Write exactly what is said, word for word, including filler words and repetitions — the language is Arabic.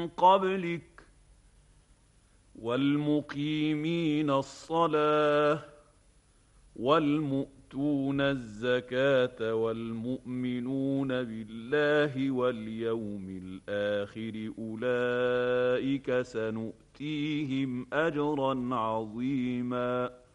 قبلك والمقيمين الصلاة والمؤتون الزكاة والمؤمنون بالله واليوم الآخر أولئك سنؤتيهم أجرا عظيما